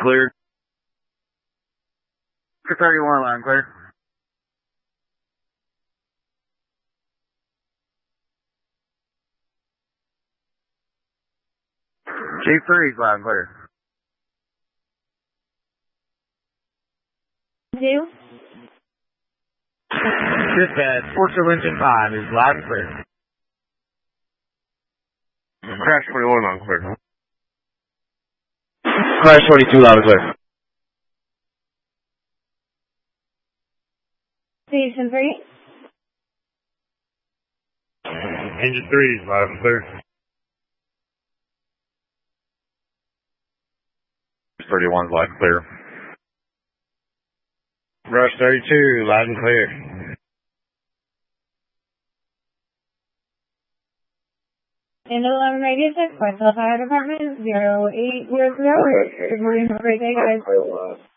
Clear. 31 line clear. Chief 3's line clear. Two. Dispatch, Portugal Engine 5 is loud and clear. Crash 21 line clear. Crash 22 loud and clear. Station 3. Engine 3 is loud and clear. 31's loud and clear. Rush 32, loud and clear. And 11 radius 6, Westfield Fire Department, 0800. Good morning, have a great day, guys.